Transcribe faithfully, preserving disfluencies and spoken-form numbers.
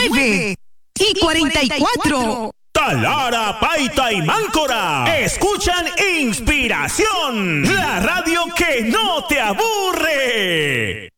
nueve y cuarenta y cuatro. Talara, Paita y Máncora escuchan Inspiración, la radio que no te aburre.